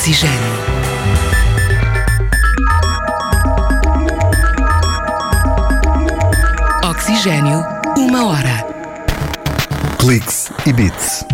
Oxigênio. Oxigênio, 1 hora. Cliques e Bits.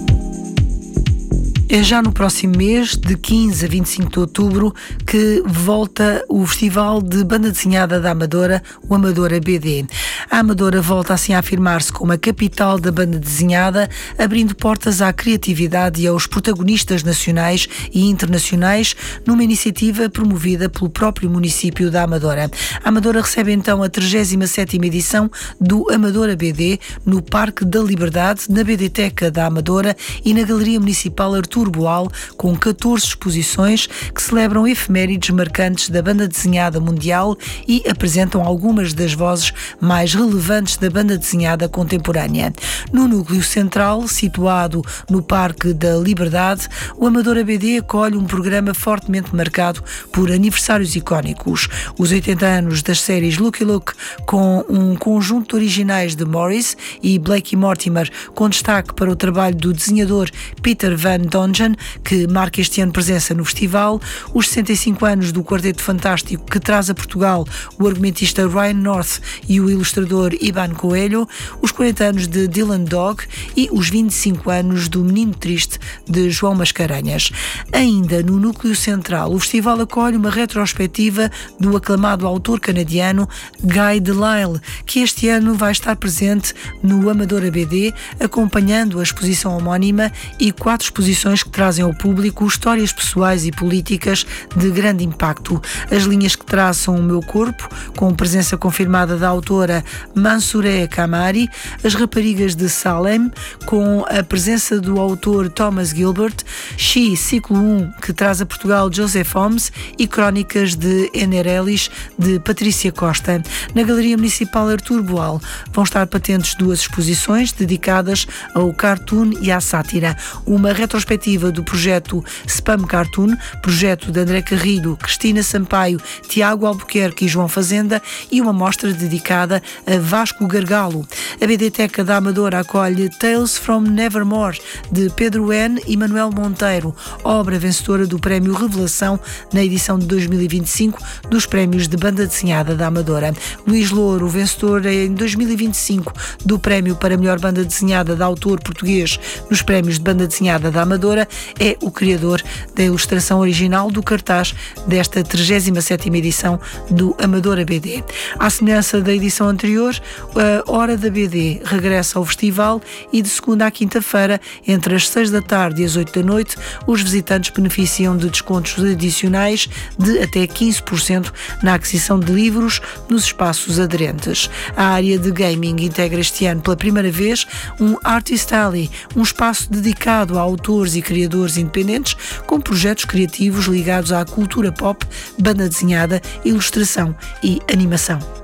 É já no próximo mês, de 15 a 25 de outubro, que volta o Festival de Banda Desenhada da Amadora, o Amadora BD. A Amadora volta assim a afirmar-se como a capital da banda desenhada, abrindo portas à criatividade e aos protagonistas nacionais e internacionais, numa iniciativa promovida pelo próprio município da Amadora. A Amadora recebe então a 37ª edição do Amadora BD no Parque da Liberdade, na BDteca da Amadora e na Galeria Municipal Artur Boal, com 14 exposições que celebram efemérides marcantes da banda desenhada mundial e apresentam algumas das vozes mais relevantes da banda desenhada contemporânea. No núcleo central, situado no Parque da Liberdade, o Amadora BD acolhe um programa fortemente marcado por aniversários icónicos. Os 80 anos das séries Lucky Luke, com um conjunto de originais de Morris e Blake Mortimer, com destaque para o trabalho do desenhador Peter Van Dongen, que marca este ano presença no festival, os 65 anos do Quarteto Fantástico, que traz a Portugal o argumentista Ryan North e o ilustrador Iban Coelho, os 40 anos de Dylan Dog e os 25 anos do Menino Triste, de João Mascarenhas. Ainda no núcleo central, o festival acolhe uma retrospectiva do aclamado autor canadiano Guy Delisle, que este ano vai estar presente no Amadora BD, acompanhando a exposição homónima e 4 exposições que trazem ao público histórias pessoais e políticas de grande impacto. As linhas que traçam o meu corpo, com presença confirmada da autora Mansoureh Kamari, as raparigas de Salem, com a presença do autor Thomas Gilbert, She, ciclo 1, que traz a Portugal Joseph Holmes, e Crónicas de Enerelis, de Patrícia Costa. Na Galeria Municipal Artur Boal vão estar patentes 2 exposições dedicadas ao cartoon e à sátira. Uma retrospectiva do projeto Spam Cartoon, projeto de André Carrilho, Cristina Sampaio, Tiago Albuquerque e João Fazenda, e uma mostra dedicada a Vasco Gargalo. A BDteca da Amadora acolhe Tales from Nevermore, de Pedro N. e Manuel Monteiro, obra vencedora do Prémio Revelação na edição de 2025 dos Prémios de Banda Desenhada da Amadora. Luís Louro, vencedor em 2025 do Prémio para Melhor Banda Desenhada de Autor Português nos Prémios de Banda Desenhada da Amadora, é o criador da ilustração original do cartaz desta 37ª edição do Amadora BD. À semelhança da edição anterior, a Hora da BD regressa ao festival e de segunda à quinta-feira, entre as 6 da tarde e as 8 da noite, os visitantes beneficiam de descontos adicionais de até 15% na aquisição de livros nos espaços aderentes. A área de gaming integra este ano pela primeira vez um Artist Alley, um espaço dedicado a autores e criadores independentes com projetos criativos ligados à cultura pop, banda desenhada, ilustração e animação.